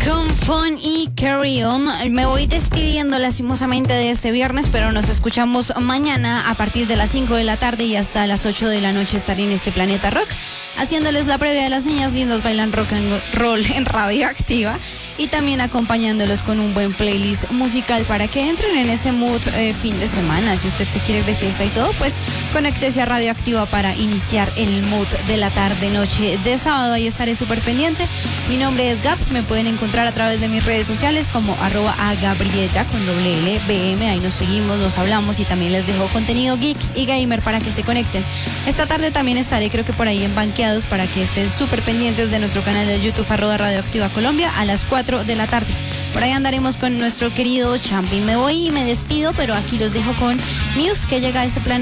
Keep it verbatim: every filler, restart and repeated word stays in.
Con Fun y Carry On. Me voy despidiendo lastimosamente de este viernes, pero nos escuchamos mañana a partir de las cinco de la tarde y hasta las ocho de la noche estaré en este Planeta Rock, haciéndoles la previa de Las Niñas Lindas Bailan Rock and Roll en Radioactiva y también acompañándolos con un buen playlist musical para que entren en ese mood eh, fin de semana. Si usted se quiere ir de fiesta y todo, pues conéctese a Radioactiva para iniciar el mood de la tarde-noche de sábado. Ahí estaré súper pendiente. Mi nombre es Gaps, me pueden encontrar a través de mis redes sociales como arroba a Gabriella con doble L B M. Ahí nos seguimos, nos hablamos y también les dejo contenido geek y gamer para que se conecten. Esta tarde también estaré, creo que por ahí en Banqueados, para que estén súper pendientes de nuestro canal de YouTube arroba Radioactiva Colombia a las cuatro de la tarde. Por ahí andaremos con nuestro querido Champi. Me voy y me despido, pero aquí los dejo con Muse, que llega a este planeta